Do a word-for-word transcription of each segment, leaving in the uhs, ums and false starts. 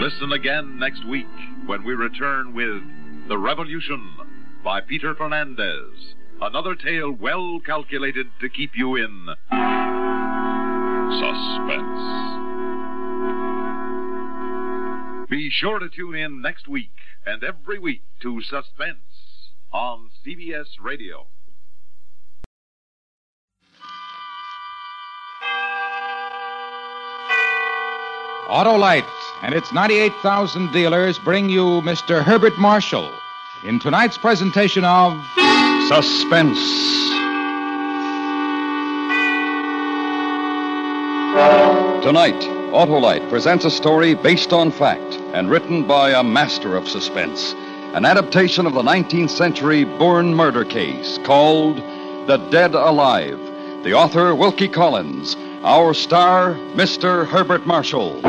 Listen again next week when we return with The Revolution by Peter Fernandez. Another tale well calculated to keep you in suspense. Be sure to tune in next week and every week to Suspense on C B S Radio. Autolite and its ninety-eight thousand dealers bring you Mister Herbert Marshall in tonight's presentation of Suspense. Tonight, Autolite presents a story based on fact and written by a master of suspense. An adaptation of the nineteenth century Bourne murder case called The Dead Alive. The author, Wilkie Collins. Our star, Mister Herbert Marshall.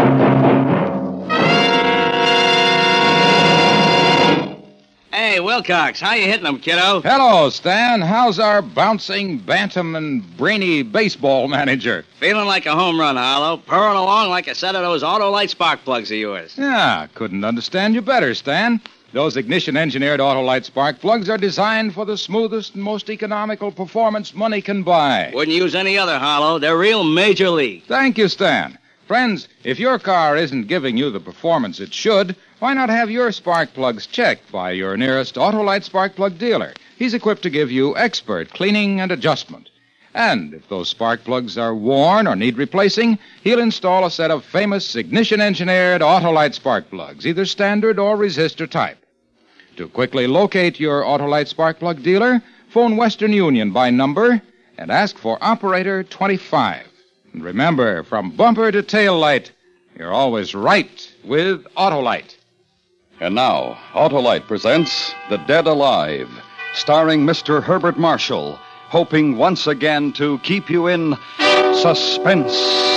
Hey, Wilcox, how you hitting them, kiddo? Hello, Stan. How's our bouncing, bantam, and brainy baseball manager? Feeling like a home run, Harlow. Purring along like a set of those Autolite spark plugs of yours. Yeah, couldn't understand you better, Stan. Those ignition-engineered Autolite spark plugs are designed for the smoothest and most economical performance money can buy. Wouldn't use any other, Harlow. They're real major league. Thank you, Stan. Friends, if your car isn't giving you the performance it should, why not have your spark plugs checked by your nearest Autolite spark plug dealer? He's equipped to give you expert cleaning and adjustment. And if those spark plugs are worn or need replacing, he'll install a set of famous ignition-engineered Autolite spark plugs, either standard or resistor type. To quickly locate your Autolite spark plug dealer, phone Western Union by number and ask for Operator twenty-five. And remember, from bumper to tail light, you're always right with Autolite. And now, Autolite presents The Dead Alive, starring Mister Herbert Marshall, hoping once again to keep you in suspense.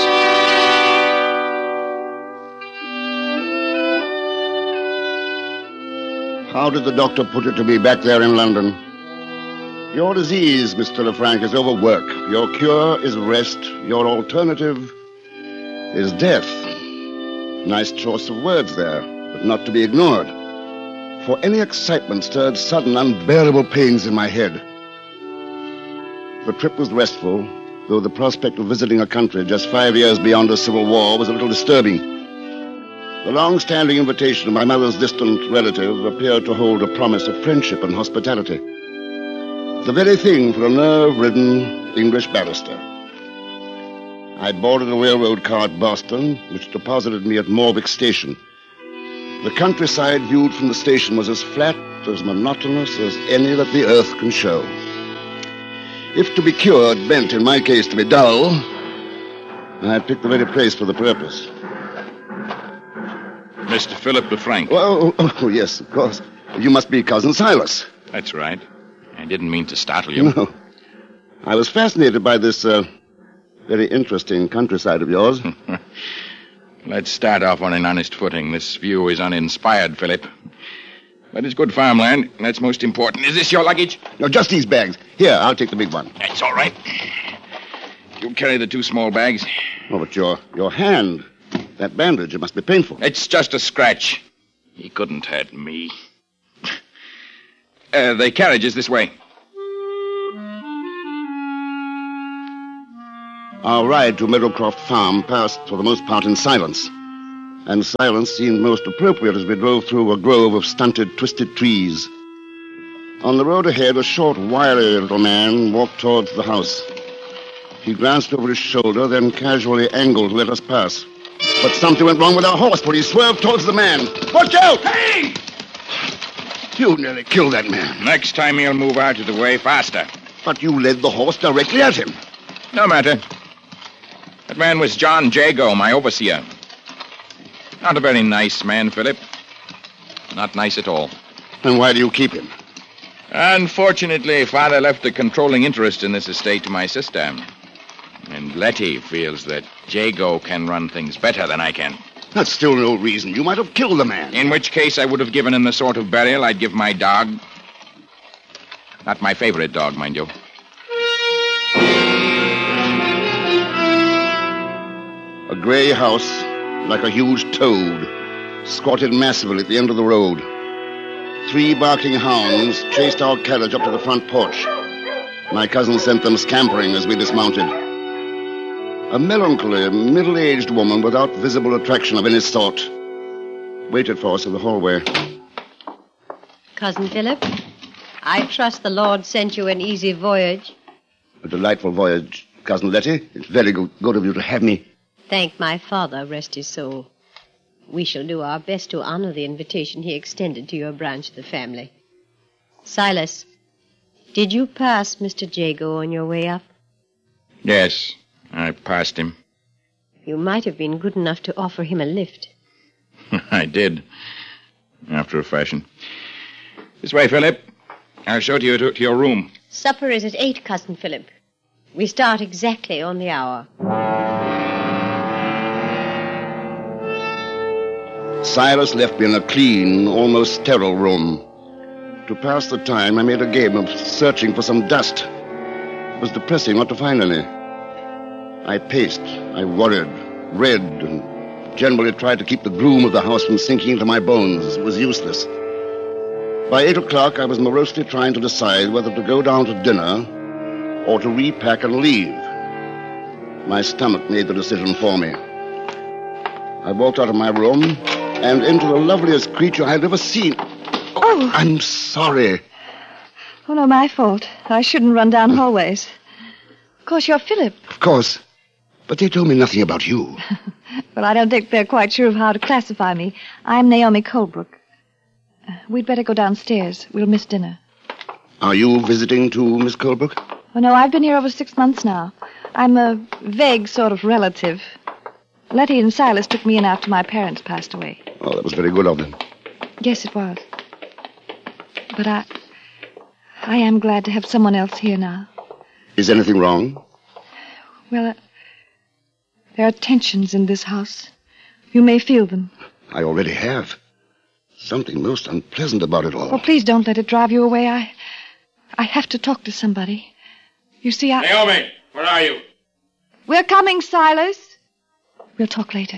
How did the doctor put it to me back there in London? Your disease, Mister Lefranc, is overwork. Your cure is rest. Your alternative is death. Nice choice of words there, but not to be ignored. For any excitement stirred sudden, unbearable pains in my head. The trip was restful, though the prospect of visiting a country just five years beyond a civil war was a little disturbing. The long-standing invitation of my mother's distant relative appeared to hold a promise of friendship and hospitality. The very thing for a nerve-ridden English barrister. I boarded a railroad car at Boston, which deposited me at Morwick Station. The countryside viewed from the station was as flat, as monotonous as any that the earth can show. If to be cured meant, in my case, to be dull, I picked the very place for the purpose. Mister Philip Lefranc. Well, oh, oh, yes, of course. You must be Cousin Silas. That's right. I didn't mean to startle you. No. I was fascinated by this uh, very interesting countryside of yours. Let's start off on an honest footing. This view is uninspired, Philip. But it's good farmland. That's most important. Is this your luggage? No, just these bags. Here, I'll take the big one. That's all right. You carry the two small bags. Oh, but your, your hand, that bandage, it must be painful. It's just a scratch. He couldn't hurt me. Uh, the carriage is this way. Our ride to Meadowcroft Farm passed, for the most part, in silence. And silence seemed most appropriate as we drove through a grove of stunted, twisted trees. On the road ahead, a short, wiry little man walked towards the house. He glanced over his shoulder, then casually angled to let us pass. But something went wrong with our horse, for he swerved towards the man. Watch out! Hey! You nearly killed that man. Next time he'll move out of the way faster. But you led the horse directly at him. No matter. That man was John Jago, my overseer. Not a very nice man, Philip. Not nice at all. Then why do you keep him? Unfortunately, Father left a controlling interest in this estate to my sister. And Letty feels that Jago can run things better than I can. That's still no reason. You might have killed the man. In which case I would have given him the sort of burial I'd give my dog. Not my favorite dog, mind you. A gray house, like a huge toad, squatted massively at the end of the road. Three barking hounds chased our carriage up to the front porch. My cousin sent them scampering as we dismounted. A melancholy, middle-aged woman without visible attraction of any sort waited for us in the hallway. Cousin Philip, I trust the Lord sent you an easy voyage. A delightful voyage, Cousin Letty. It's very good, good of you to have me. Thank my father, rest his soul. We shall do our best to honor the invitation he extended to your branch of the family. Silas, did you pass Mister Jago on your way up? Yes, I passed him. You might have been good enough to offer him a lift. I did, after a fashion. This way, Philip. I'll show to you to, to your room. Supper is at eight, Cousin Philip. We start exactly on the hour. Silas left me in a clean, almost sterile room. To pass the time, I made a game of searching for some dust. It was depressing not to find any. I paced, I worried, read, and generally tried to keep the gloom of the house from sinking into my bones. It was useless. By eight o'clock, I was morosely trying to decide whether to go down to dinner or to repack and leave. My stomach made the decision for me. I walked out of my room and into the loveliest creature I had ever seen. Oh. I'm sorry. Oh, no, my fault. I shouldn't run down hallways. Of course, you're Philip. Of course. But they told me nothing about you. Well, I don't think they're quite sure of how to classify me. I'm Naomi Colebrook. Uh, we'd better go downstairs. We'll miss dinner. Are you visiting too, Miss Colebrook? Oh, no, I've been here over six months now. I'm a vague sort of relative. Letty and Silas took me in after my parents passed away. Oh, that was very good of them. Yes, it was. But I... I am glad to have someone else here now. Is anything wrong? Well, uh, there are tensions in this house. You may feel them. I already have. Something most unpleasant about it all. Oh, please don't let it drive you away. I... I have to talk to somebody. You see, I... Naomi, where are you? We're coming, Silas. We'll talk later.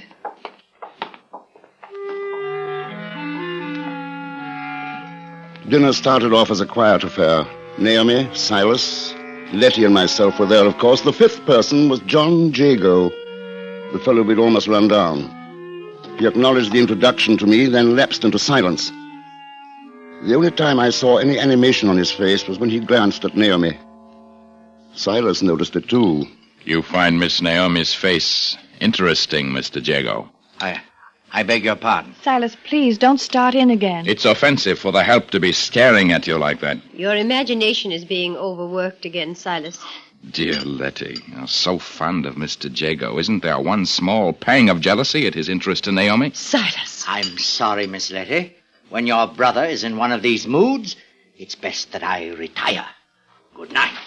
Dinner started off as a quiet affair. Naomi, Silas, Letty, and myself were there, of course. The fifth person was John Jago, the fellow we'd almost run down. He acknowledged the introduction to me, then lapsed into silence. The only time I saw any animation on his face was when he glanced at Naomi. Silas noticed it, too. You find Miss Naomi's face interesting, Mister Jago. I... I beg your pardon. Silas, please, don't start in again. It's offensive for the help to be staring at you like that. Your imagination is being overworked again, Silas. Dear Letty, you're so fond of Mister Jago. Isn't there one small pang of jealousy at his interest in Naomi? Silas! I'm sorry, Miss Letty. When your brother is in one of these moods, it's best that I retire. Good night.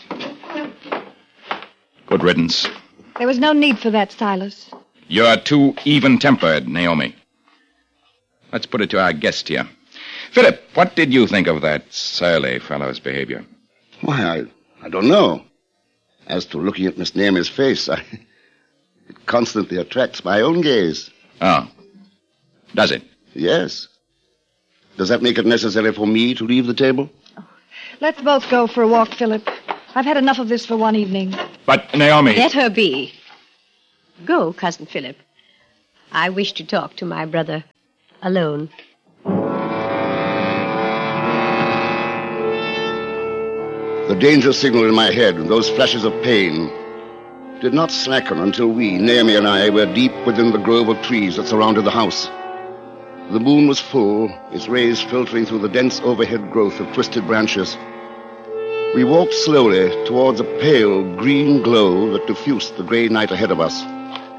Good riddance. There was no need for that, Silas. You're too even-tempered, Naomi. Let's put it to our guest here. Philip, what did you think of that surly fellow's behavior? Why, I, I don't know. As to looking at Miss Naomi's face, I, it constantly attracts my own gaze. Oh. Does it? Yes. Does that make it necessary for me to leave the table? Oh, let's both go for a walk, Philip. I've had enough of this for one evening. But, Naomi... Let her be. Go, Cousin Philip. I wish to talk to my brother alone. The danger signal in my head and those flashes of pain did not slacken until we, Naomi and I, were deep within the grove of trees that surrounded the house. The moon was full, its rays filtering through the dense overhead growth of twisted branches. We walked slowly towards a pale green glow that diffused the gray night ahead of us.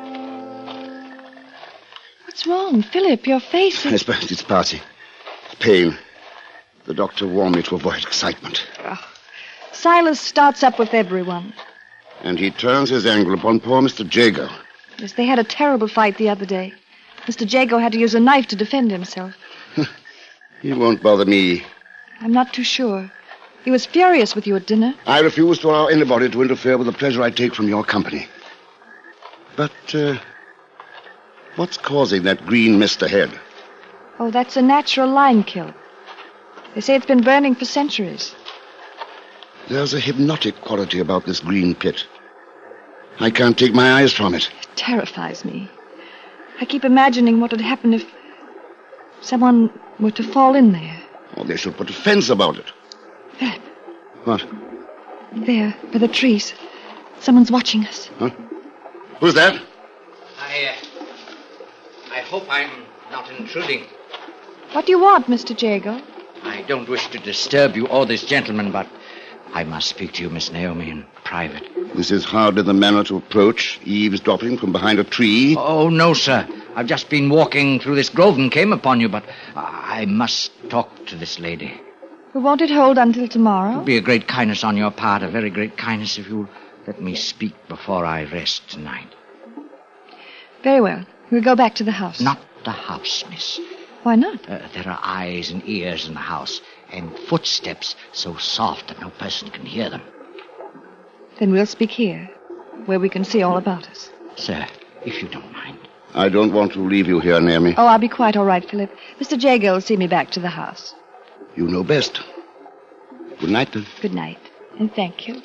What's wrong, Philip? Your face is... It's, it's passing. Pain. The doctor warned me to avoid excitement. Oh. Silas starts up with everyone. And he turns his anger upon poor Mister Jago. Yes, they had a terrible fight the other day. Mister Jago had to use a knife to defend himself. He won't bother me. I'm not too sure. He was furious with you at dinner. I refuse to allow anybody to interfere with the pleasure I take from your company. But, uh, what's causing that green mist ahead? Oh, that's a natural lime kiln. They say it's been burning for centuries. There's a hypnotic quality about this green pit. I can't take my eyes from it. It terrifies me. I keep imagining what would happen if someone were to fall in there. Oh, they should put a fence about it. Philip. What? There, by the trees. Someone's watching us. Huh? Who's that? I, uh, I hope I'm not intruding. What do you want, Mister Jago? I don't wish to disturb you or this gentleman, but I must speak to you, Miss Naomi, in private. This is hardly the manner to approach, eavesdropping from behind a tree. Oh, no, sir. I've just been walking through this grove and came upon you, but I must talk to this lady. We won't it hold until tomorrow? It would be a great kindness on your part, a very great kindness if you let me speak before I rest tonight. Very well. We'll go back to the house. Not the house, miss. Why not? Uh, there are eyes and ears in the house, and footsteps so soft that no person can hear them. Then we'll speak here, where we can see all about us. Sir, if you don't mind. I don't want to leave you here, Naomi. Oh, I'll be quite all right, Philip. Mister Jago will see me back to the house. You know best. Good night, then. Good night, and thank you.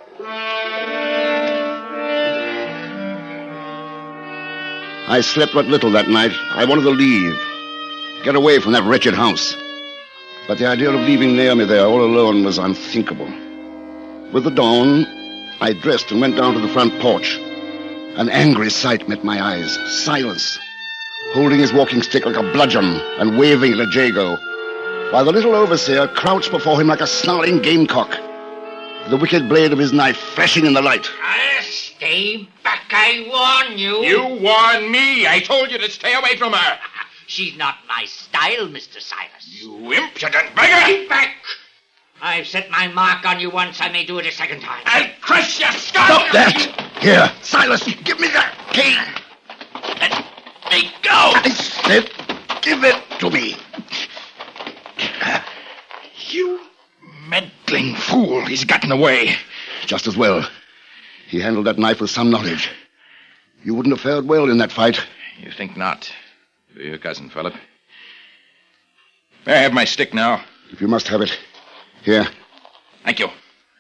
I slept but little that night. I wanted to leave. Get away from that wretched house. But the idea of leaving Naomi there all alone was unthinkable. With the dawn, I dressed and went down to the front porch. An angry sight met my eyes. Silas, holding his walking stick like a bludgeon and waving it at Jago, while the little overseer crouched before him like a snarling gamecock, the wicked blade of his knife flashing in the light. I'll stay back, I warn you. You warn me. I told you to stay away from her. She's not my style, Mister Silas. You impudent beggar! Keep back! I've set my mark on you once. I may do it a second time. I'll crush your skull! Stop that! Here, Silas, give me that cane. Let me go! I said, give it to me. You meddling fool. He's gotten away. Just as well. He handled that knife with some knowledge. You wouldn't have fared well in that fight. You think not, do you, Cousin Philip? May I have my stick now? If you must have it. Here. Thank you.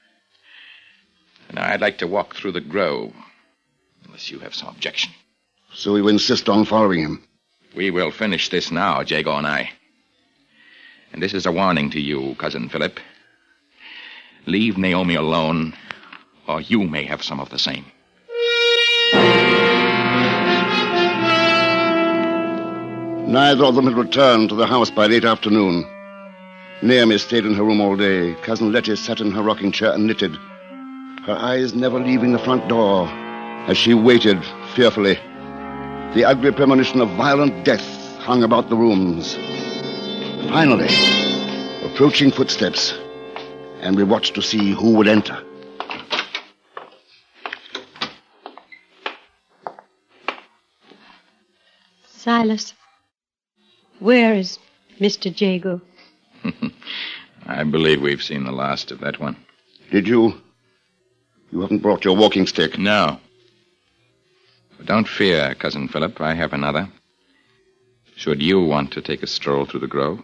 Now, I'd like to walk through the grove, unless you have some objection. So you insist on following him? We will finish this now, Jago and I. And this is a warning to you, Cousin Philip. Leave Naomi alone, or you may have some of the same. Neither of them had returned to the house by late afternoon. Naomi stayed in her room all day. Cousin Letty sat in her rocking chair and knitted, her eyes never leaving the front door as she waited fearfully. The ugly premonition of violent death hung about the rooms. Finally, approaching footsteps, and we watched to see who would enter. Silas, where is Mister Jago? I believe we've seen the last of that one. Did you? You haven't brought your walking stick? No. But don't fear, Cousin Philip. I have another. Should you want to take a stroll through the grove?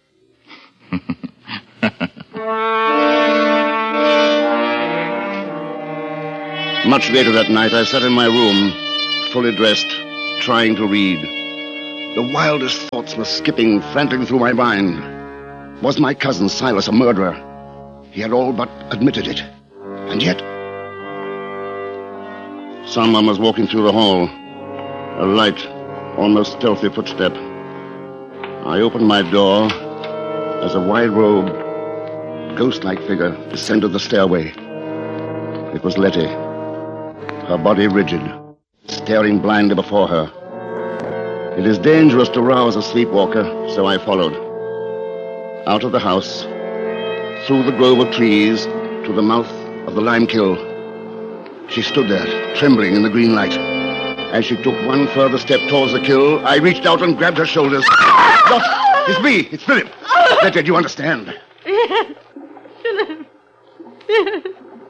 Much later that night, I sat in my room, fully dressed, trying to read. The wildest thoughts were skipping frantically through my mind. Was my cousin Silas a murderer? He had all but admitted it. And yet... Someone was walking through the hall. A light, almost stealthy footstep. I opened my door as a wide-robed, ghost-like figure descended the stairway. It was Letty, her body rigid, staring blindly before her. It is dangerous to rouse a sleepwalker, so I followed. Out of the house, through the grove of trees, to the mouth of the lime kiln. She stood there, trembling in the green light. As she took one further step towards the kiln, I reached out and grabbed her shoulders. What? It's me. It's Philip. Letty, do you understand? Yes, Philip. Yes.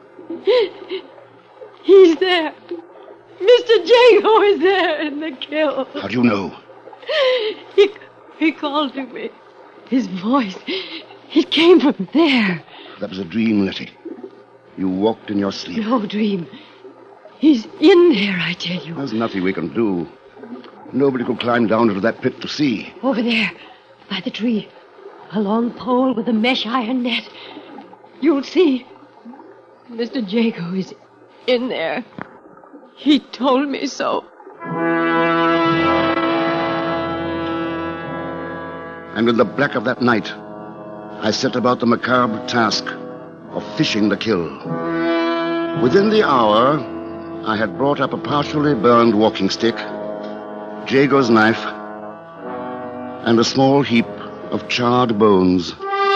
He's there. Mister Jago is there in the kiln. How do you know? He He called to me. His voice, it came from there. That was a dream, Letty. You walked in your sleep. No dream. He's in there, I tell you. There's nothing we can do. Nobody could climb down into that pit to see. Over there, by the tree. A long pole with a mesh iron net. You'll see. Mister Jago is in there. He told me so. And in the black of that night, I set about the macabre task of fishing the kill. Within the hour, I had brought up a partially burned walking stick, Jago's knife, and a small heap of charred bones.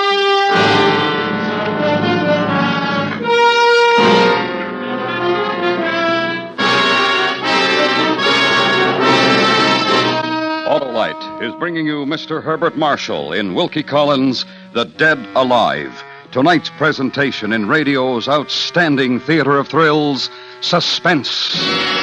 Autolite is bringing you Mister Herbert Marshall in Wilkie Collins' The Dead Alive. Tonight's presentation in radio's outstanding theater of thrills, Suspense.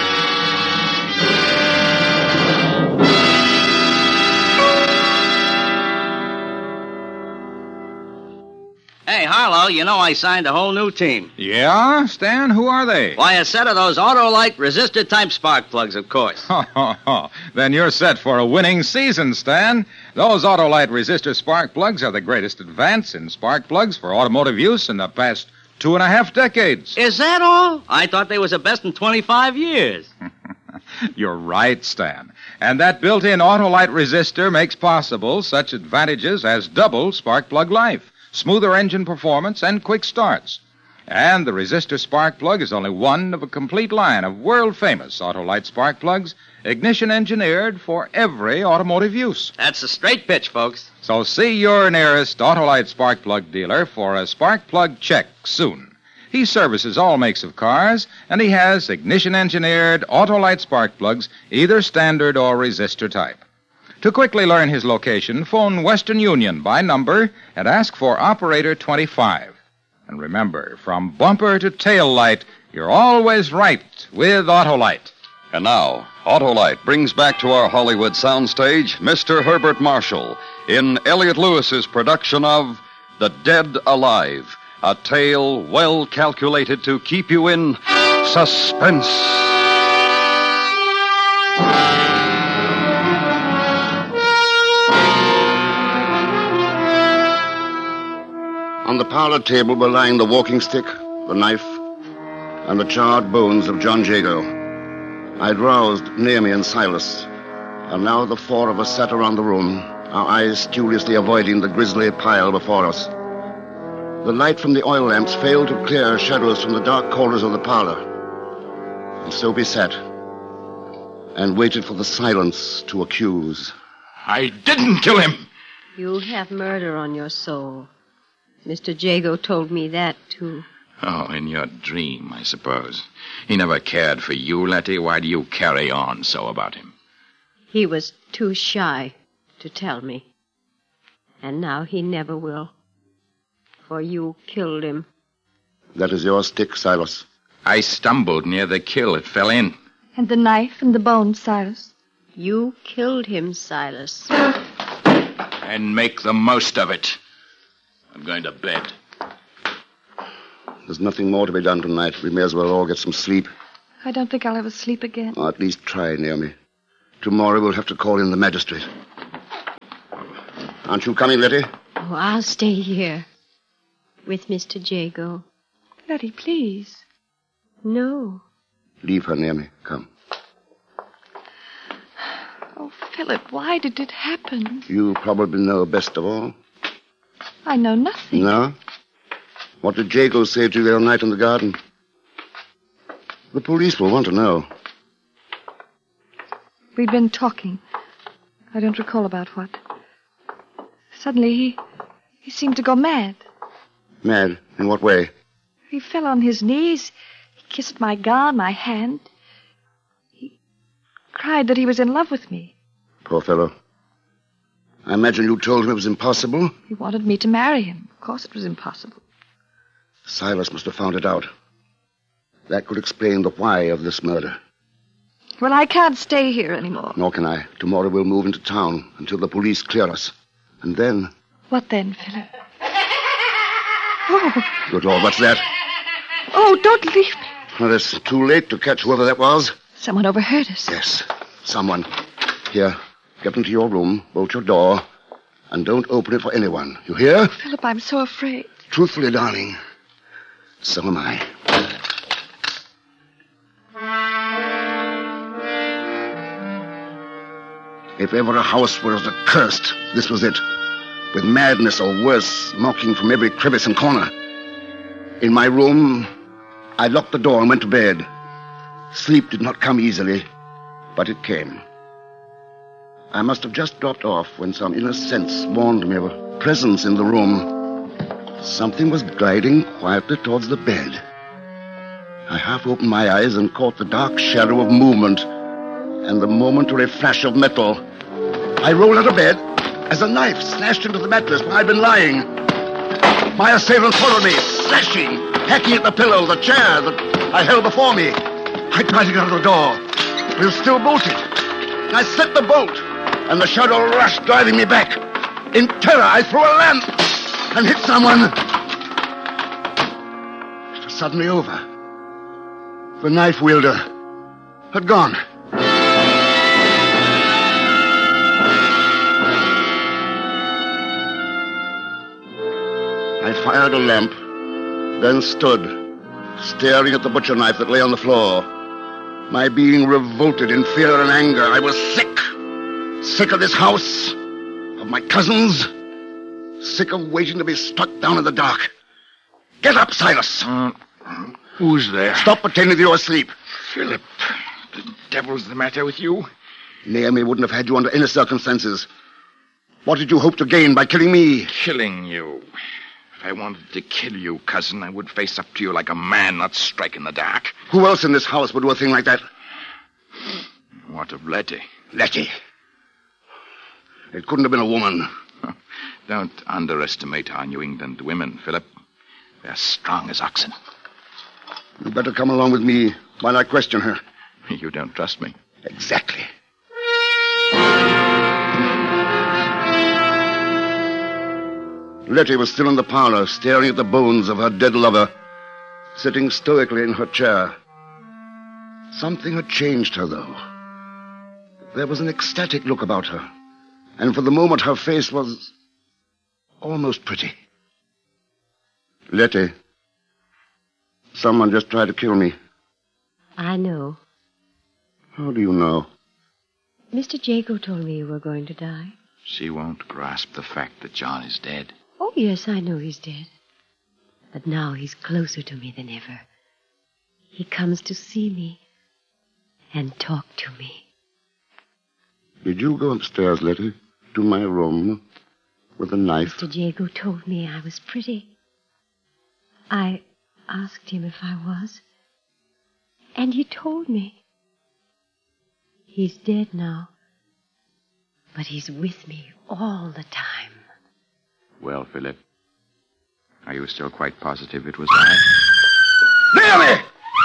Hey, Harlow, you know I signed a whole new team. Yeah? Stan, who are they? Why, a set of those Autolite resistor-type spark plugs, of course. Then you're set for a winning season, Stan. Those Autolite resistor spark plugs are the greatest advance in spark plugs for automotive use in the past two and a half decades. Is that all? I thought they was the best in twenty-five years. You're right, Stan. And that built-in Autolite resistor makes possible such advantages as double spark plug life, smoother engine performance, and quick starts. And the resistor spark plug is only one of a complete line of world-famous Autolite spark plugs, ignition-engineered for every automotive use. That's a straight pitch, folks. So see your nearest Autolite spark plug dealer for a spark plug check soon. He services all makes of cars, and he has ignition-engineered Autolite spark plugs, either standard or resistor type. To quickly learn his location, phone Western Union by number and ask for Operator twenty-five. And remember, from bumper to tail light, you're always right with Autolite. And now, Autolite brings back to our Hollywood soundstage Mister Herbert Marshall in Elliot Lewis's production of The Dead Alive, a tale well calculated to keep you in suspense. On the parlor table were lying the walking stick, the knife, and the charred bones of John Jago. I'd roused Naomi and Silas, and now the four of us sat around the room, our eyes studiously avoiding the grisly pile before us. The light from the oil lamps failed to clear shadows from the dark corners of the parlor. And so we sat and waited for the silence to accuse. I didn't kill him. You have murder on your soul. Mister Jago told me that, too. Oh, in your dream, I suppose. He never cared for you, Letty. Why do you carry on so about him? He was too shy to tell me. And now he never will. For you killed him. That is your stick, Silas. I stumbled near the kill. It fell in. And the knife and the bones, Silas. You killed him, Silas. And make the most of it. I'm going to bed. There's nothing more to be done tonight. We may as well all get some sleep. I don't think I'll ever sleep again. Or at least try, Naomi. Tomorrow we'll have to call in the magistrate. Aren't you coming, Letty? Oh, I'll stay here. With Mister Jago. Letty, please. No. Leave her, Naomi. Come. Oh, Philip, why did it happen? You probably know best of all. I know nothing. No? What did Jago say to you the other night in the garden? The police will want to know. We'd been talking. I don't recall about what. Suddenly, he... he seemed to go mad. Mad? In what way? He fell on his knees. He kissed my gown, my hand. He cried that he was in love with me. Poor fellow. I imagine you told him it was impossible? He wanted me to marry him. Of course it was impossible. Silas must have found it out. That could explain the why of this murder. Well, I can't stay here anymore. Nor can I. Tomorrow we'll move into town until the police clear us. And then... What then, Philip? Oh. Good Lord, what's that? Oh, don't leave me. Well, it's too late to catch whoever that was. Someone overheard us. Yes, someone. Here, get into your room, bolt your door, and don't open it for anyone. You hear? Philip, I'm so afraid. Truthfully, darling, so am I. If ever a house was accursed, this was it. With madness or worse, mocking from every crevice and corner. In my room, I locked the door and went to bed. Sleep did not come easily, but it came. I must have just dropped off when some inner sense warned me of a presence in the room. Something was gliding quietly towards the bed. I half opened my eyes and caught the dark shadow of movement and the momentary flash of metal. I rolled out of bed as a knife slashed into the mattress where I'd been lying. My assailant followed me, slashing, hacking at the pillow, the chair that I held before me. I tried to get out of the door. It was still bolted. I slipped the bolt, and the shadow rushed, driving me back. In terror, I threw a lamp and hit someone. It was suddenly over. The knife wielder had gone. I fired a lamp, then stood, staring at the butcher knife that lay on the floor. My being revolted in fear and anger. I was sick. Sick of this house, of my cousins, sick of waiting to be struck down in the dark. Get up, Silas. Uh, who's there? Stop pretending that you're asleep. Philip, the devil's the matter with you? Naomi wouldn't have had you under any circumstances. What did you hope to gain by killing me? Killing you. If I wanted to kill you, cousin, I would face up to you like a man, not strike in the dark. Who else in this house would do a thing like that? What of Letty? Letty. It couldn't have been a woman. Don't underestimate our New England women, Philip. They're strong as oxen. You better come along with me while I question her. You don't trust me? Exactly. Letty was still in the parlor, staring at the bones of her dead lover, sitting stoically in her chair. Something had changed her, though. There was an ecstatic look about her, and for the moment her face was almost pretty. Letty, someone just tried to kill me. I know. How do you know? Mister Jago told me you were going to die. She won't grasp the fact that John is dead. Oh, yes, I know he's dead. But now he's closer to me than ever. He comes to see me and talk to me. Did you go upstairs, Letty, to my room with a knife? Mister Jago told me I was pretty. I asked him if I was, and he told me. He's dead now, but he's with me all the time. Well, Philip, are you still quite positive it was I? Naomi!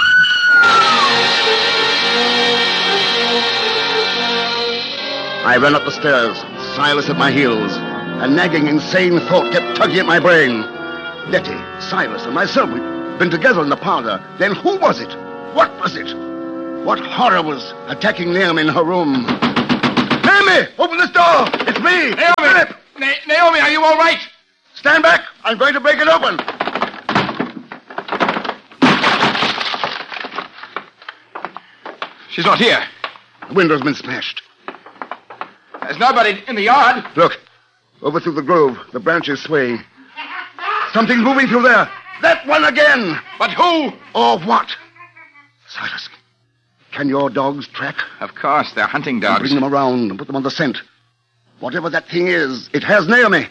I ran up the stairs, Silas at my heels. A nagging, insane thought kept tugging at my brain. Letty, Silas, and myself, we'd been together in the parlor. Then who was it? What was it? What horror was attacking Naomi in her room? Naomi, open this door! It's me! Naomi! Philip! Na- Naomi, are you all right? Stand back! I'm going to break it open! She's not here. The window's been smashed. There's nobody in the yard. Look, over through the grove, the branches swaying. Something's moving through there. That one again! But who? Or what? Silas, can your dogs track? Of course, they're hunting I'll dogs. bring them around and put them on the scent. Whatever that thing is, it has Naomi.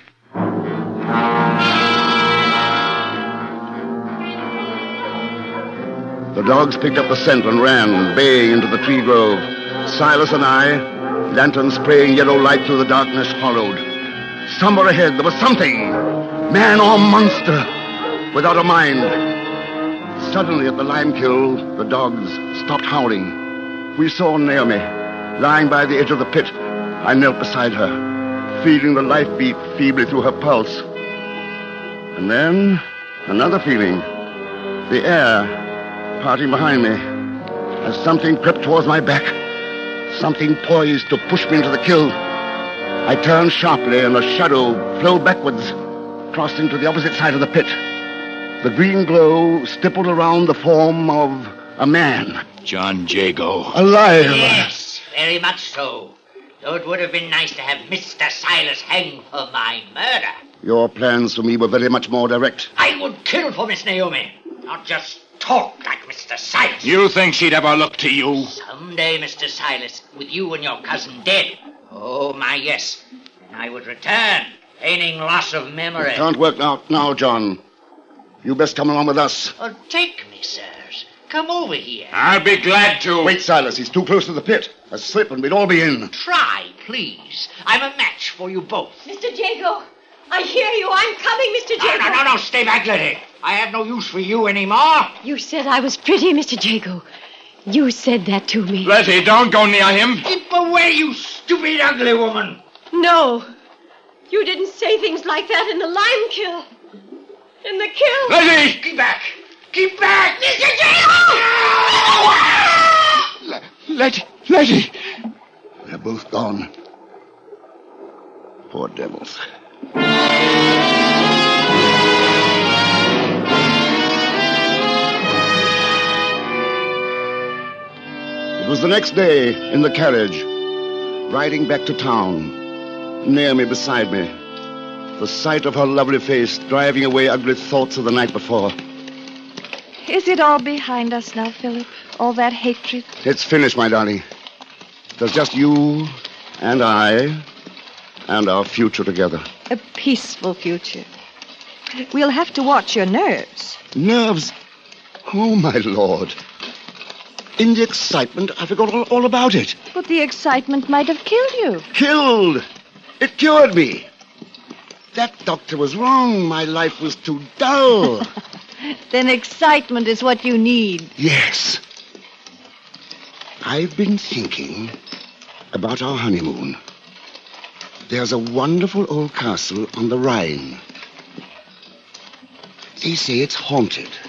The dogs picked up the scent and ran, baying into the tree grove. Silas and I, lanterns spraying yellow light through the darkness, followed. Somewhere ahead, there was something. Man or monster, without a mind. Suddenly, at the lime kiln, the dogs stopped howling. we saw Naomi lying by the edge of the pit. I knelt beside her, feeling the life beat feebly through her pulse. And then, another feeling. The air parting behind me as something crept towards my back. Something poised to push me into the kiln. I turned sharply, and a shadow flowed backwards, crossing to the opposite side of the pit. The green glow stippled around the form of a man. John Jago. Alive. Yes, very much so. Though it would have been nice to have Mister Silas hanged for my murder. Your plans for me were very much more direct. I would kill for Miss Naomi, not just talk like Mister Silas. You think she'd ever look to you? Someday, Mister Silas, with you and your cousin dead. Oh, my, yes. And I would return, feigning loss of memory. It can't work now, now, John. You best come along with us. Oh, take me, sirs. Come over here. I'll be glad to. Wait, Silas. He's too close to the pit. A slip and we'd all be in. Try, please. I'm a match for you both. Mister Jago, I hear you. I'm coming, Mister No, Jago. no, no, no. Stay back, Letty. I have no use for you anymore. You said I was pretty, Mister Jago. You said that to me. Letty, don't go near him. Keep away, you stupid, ugly woman. No. You didn't say things like that in the lime kiln. In the kiln. Letty! Keep back. Keep back, Mister Jago! Letty, Letty. They're both gone. Poor devils. It was the next day, in the carriage, riding back to town, Naomi beside me. The sight of her lovely face driving away ugly thoughts of the night before. Is it all behind us now, Philip? All that hatred? It's finished, my darling. There's just you and I and our future together. A peaceful future. We'll have to watch your nerves. Nerves? Oh, my Lord. In the excitement, I forgot all, all about it. But the excitement might have killed you. Killed! It cured me. That doctor was wrong. My life was too dull. Then excitement is what you need. Yes. I've been thinking about our honeymoon. There's a wonderful old castle on the Rhine. They say it's haunted.